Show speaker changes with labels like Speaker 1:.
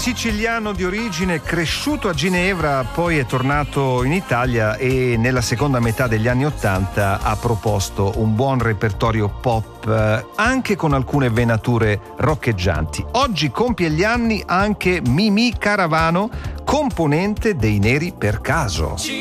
Speaker 1: Siciliano di origine, cresciuto a Ginevra, poi è tornato in Italia e nella seconda metà degli anni '80 ha proposto un buon repertorio pop, anche con alcune venature roccheggianti. Oggi compie gli anni anche Mimì Caravano, componente dei Neri per Caso.